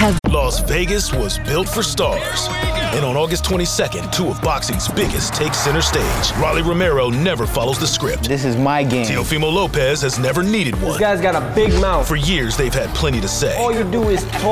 have... Las Vegas was built for stars. And on August 22nd, two of boxing's biggest take center stage. Rolly Romero never follows the script. This is my game. Teofimo Lopez has never needed one. This guy's got a big mouth. For years, they've had plenty to say. All you do is talk.